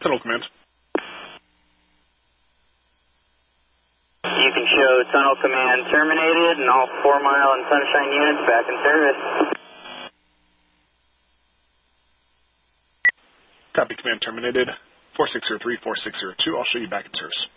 Tunnel Command. You can show Tunnel Command terminated and all 4 Mile and Sunshine units back in service. Copy, Command terminated. 4603, 4602, I'll show you back in service.